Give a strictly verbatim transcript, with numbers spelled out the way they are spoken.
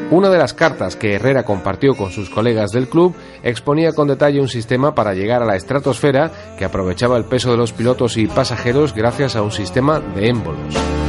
Una de las cartas que Herrera compartió con sus colegas del club exponía con detalle un sistema para llegar a la estratosfera que aprovechaba el peso de los pilotos y pasajeros gracias a un sistema de émbolos.